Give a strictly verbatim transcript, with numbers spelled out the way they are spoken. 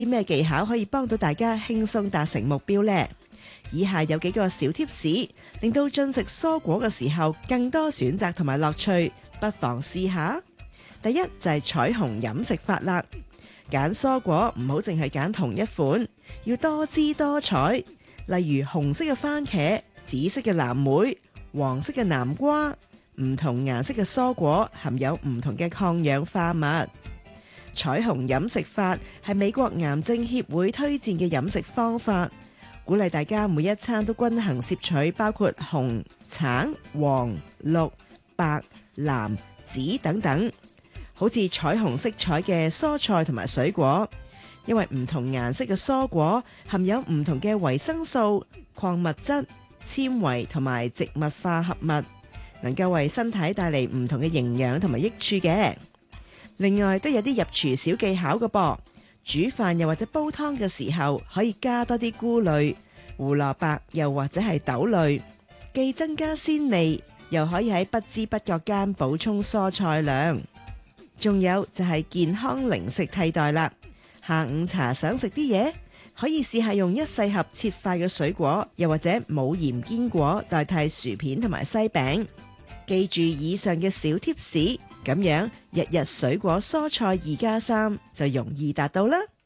啲咩技巧可以幫到大家輕鬆達成目標呢？以下有幾個小貼士，令到進食蔬果嘅時候更多選擇同埋樂趣，不妨試下。第一就係彩虹飲食法啦，揀蔬果唔好淨係揀同一款，要多姿多彩，例如紅色嘅番茄、紫色嘅藍莓、黃色嘅南瓜，唔同顏色嘅蔬果含有唔同嘅抗氧化物。彩虹飲食法係美國癌症協會推薦嘅飲食方法，鼓勵大家每一餐都均衡攝取包括紅、橙、黃、綠、白、藍、紫等等，好似彩虹色彩嘅蔬菜同埋水果，因為唔同顏色嘅蔬果含有唔同嘅維生素、礦物質、纖維同埋植物化合物，能夠為身體帶嚟唔同嘅營養同埋益處嘅。另外都有啲入廚小技巧嘅噃，煮飯又或者煲湯嘅時候可以加多啲菇類、胡蘿蔔又或者係豆類，既增加鮮味，又可以喺不知不覺間補充蔬菜量。仲有就係健康零食替代啦，下午茶想食啲嘢，可以試下用一細盒切塊嘅水果，又或者冇鹽堅果代替薯片同埋西餅。記住以上嘅小貼士，咁樣日日水果蔬菜二加三就容易達到啦。